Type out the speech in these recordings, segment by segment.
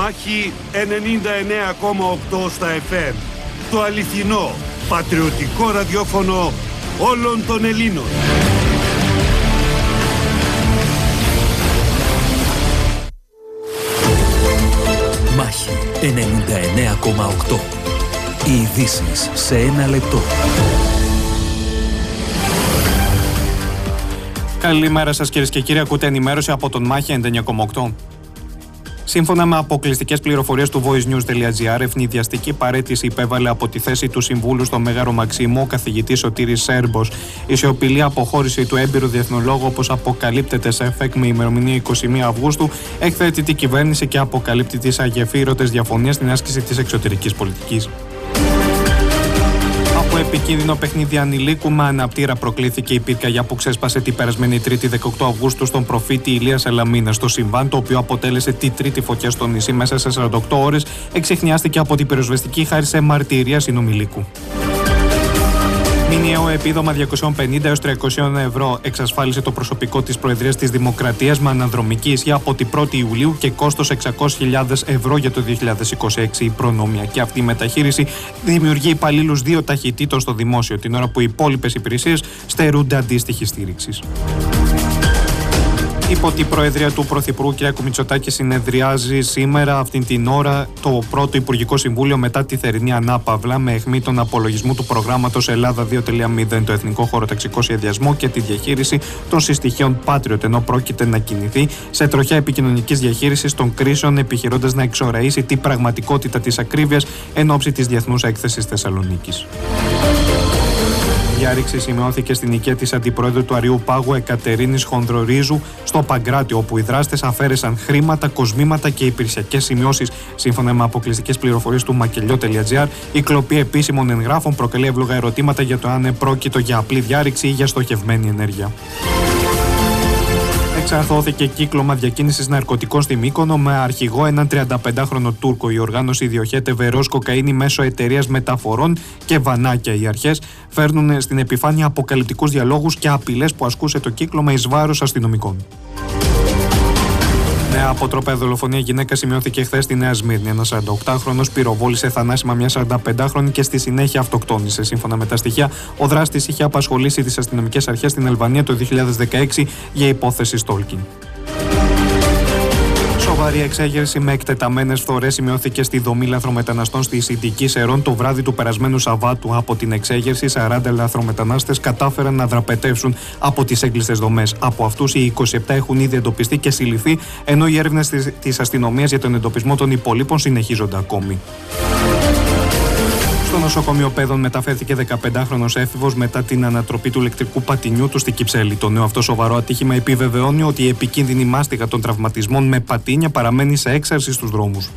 Μάχη 99,8 στα FM. Το αληθινό, πατριωτικό ραδιόφωνο όλων των Ελλήνων. Μάχη 99,8. Οι ειδήσεις σε ένα λεπτό. Καλημέρα σας κυρίες και κύριοι, ακούτε ενημέρωση από τον Μάχη 99,8. Σύμφωνα με αποκλειστικές πληροφορίες του voicenews.gr, ευνηδιαστική παραίτηση υπέβαλε από τη θέση του Συμβούλου στο Μέγαρο Μαξίμου ο καθηγητής Σωτήρης Σέρμπος. Η σιωπηλή αποχώρηση του έμπειρου διεθνολόγου, όπως αποκαλύπτεται σε ΕΦΕΚ με ημερομηνία 21 Αυγούστου, εκθέτει την κυβέρνηση και αποκαλύπτει τις αγεφύρωτες διαφωνίες στην άσκηση της εξωτερικής πολιτικής. Από επικίνδυνο παιχνίδι ανηλίκου με αναπτήρα προκλήθηκε η πυρκαγιά που ξέσπασε την περασμένη Τρίτη 18 Αυγούστου στον προφήτη Ηλία Σαλαμίνα. Στο συμβάν, το οποίο αποτέλεσε τη τρίτη φωτιά στο νησί μέσα σε 48 ώρες, εξιχνιάστηκε από την πυροσβεστική χάρη σε μαρτυρία συνομιλίκου. Μηνιαίο επίδομα 250 έως 300 ευρώ εξασφάλισε το προσωπικό της Προεδρίας της Δημοκρατίας με αναδρομική ισχύ από την 1η Ιουλίου και κόστος 600.000 ευρώ για το 2026. Η προνομιακή αυτή μεταχείριση δημιουργεί υπαλλήλους 2 ταχυτήτων στο δημόσιο, την ώρα που οι υπόλοιπες υπηρεσίες στερούνται αντίστοιχη στήριξη. Υπό την Προεδρία του Πρωθυπουργού κ. Μητσοτάκη συνεδριάζει σήμερα αυτήν την ώρα το πρώτο Υπουργικό Συμβούλιο μετά τη θερινή ανάπαυλα με αιχμή τον απολογισμό του προγράμματος Ελλάδα 2.0, το εθνικό χωροταξικό σχεδιασμό και τη διαχείριση των συστοιχείων Patriot, ενώ πρόκειται να κινηθεί σε τροχιά επικοινωνικής διαχείρισης των κρίσεων, επιχειρώντας να εξοραίσει την πραγματικότητα της ακρίβειας εν ώψη της Διεθνούς Έκθεσης Θεσσαλονίκης. Διάρρηξη σημειώθηκε στην οικία της Αντιπρόεδρου του Αριού Πάγου Εκατερίνης Χονδρορίζου στο Παγκράτη, όπου οι δράστες αφαίρεσαν χρήματα, κοσμήματα και υπηρεσιακές σημειώσεις. Σύμφωνα με αποκλειστικές πληροφορίες του Μακελιό.gr, η κλοπή επίσημων εγγράφων προκαλεί εύλογα ερωτήματα για το αν πρόκειτο για απλή διάρρηξη ή για στοχευμένη ενέργεια. Εξαρθώθηκε κύκλωμα διακίνησης ναρκωτικών στη Μύκονο με αρχηγό έναν 35χρονο Τούρκο. Η οργάνωση διοχέτευε ροζ κοκαίνη μέσω εταιρείας μεταφορών και βανάκια. Οι αρχές φέρνουν στην επιφάνεια αποκαλυπτικούς διαλόγους και απειλές που ασκούσε το κύκλωμα εις βάρος αστυνομικών. Νέα αποτρόπαια δολοφονία γυναίκα σημειώθηκε χθες στη Νέα Σμύρνη. Ένας 48χρονος πυροβόλησε θανάσιμα μια 45χρονη και στη συνέχεια αυτοκτόνησε. Σύμφωνα με τα στοιχεία, ο δράστης είχε απασχολήσει τις αστυνομικές αρχές στην Αλβανία το 2016 για υπόθεση stalking. Σοβαρή εξέγερση με εκτεταμένες φθορές σημειώθηκε στη δομή λαθρομεταναστών στη Συντική Σερών το βράδυ του περασμένου Σαββάτου. Από την εξέγερση, 40 λαθρομετανάστες κατάφεραν να δραπετεύσουν από τις έγκλειστες δομές. Από αυτούς, οι 27 έχουν ήδη εντοπιστεί και συλληφθεί, ενώ οι έρευνες της αστυνομίας για τον εντοπισμό των υπολείπων συνεχίζονται ακόμη. Στο νοσοκομείο Πέδων μεταφέρθηκε 15χρονος έφηβος μετά την ανατροπή του ηλεκτρικού πατινιού του στη Κυψέλη. Το νέο αυτό σοβαρό ατύχημα επιβεβαιώνει ότι η επικίνδυνη μάστιγα των τραυματισμών με πατίνια παραμένει σε έξαρση στους δρόμους.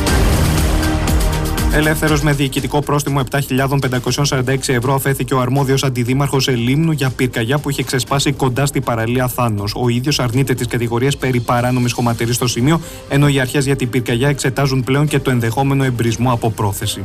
Ελεύθερος με διοικητικό πρόστιμο 7.546 ευρώ αφέθηκε ο αρμόδιος αντιδήμαρχος Ελίμνου για πυρκαγιά που είχε ξεσπάσει κοντά στη παραλία Θάνος. Ο ίδιος αρνείται τις κατηγορίες περί παράνομης χωματερής στο σημείο, ενώ οι αρχές για την πυρκαγιά εξετάζουν πλέον και το ενδεχόμενο εμπρισμό από πρόθεση.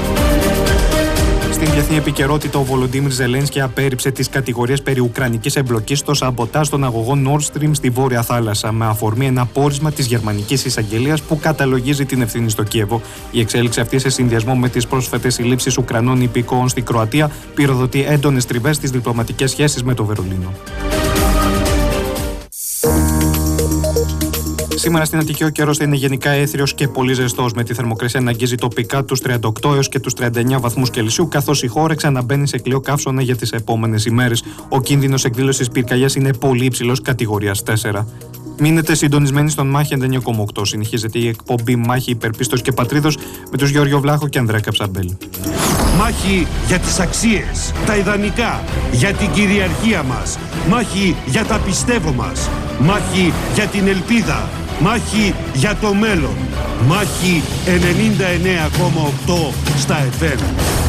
Στην διεθνή επικαιρότητα, ο Βολοντίμιρ Ζελένσκι απέρριψε τις κατηγορίες περί ουκρανικής εμπλοκής στο σαμποτάζ των αγωγών Nord Stream στη Βόρεια Θάλασσα, με αφορμή ένα πόρισμα της Γερμανικής Εισαγγελίας που καταλογίζει την ευθύνη στο Κίεβο. Η εξέλιξη αυτή, σε συνδυασμό με τις πρόσφατες συλλήψεις Ουκρανών υπηκόων στη Κροατία, πυροδοτεί έντονες τριβές στις διπλωματικές σχέσεις με το Βερολίνο. Σήμερα στην Αττική ο καιρός θα είναι γενικά έθριος και πολύ ζεστός, με τη θερμοκρασία να αγγίζει τοπικά τους 38 έως και τους 39 βαθμούς Κελσίου, καθώς η χώρα ξαναμπαίνει σε κλειό καύσωνα για τις επόμενες ημέρες. Ο κίνδυνος εκδήλωσης πυρκαγιάς είναι πολύ υψηλός, κατηγορίας 4. Μείνετε συντονισμένοι στον Μάχη 99,8. Συνεχίζεται η εκπομπή Μάχη Υπερπίστος και Πατρίδος με τους Γιώργιο Βλάχο και Ανδρέα Καψαμπέλ. Μάχη για τις αξίες, τα ιδανικά, για την κυριαρχία μας. Μάχη για τα πιστεύω μας. Μάχη για την ελπίδα. Μάχη για το μέλλον. Μάχη 99,8 στα FM.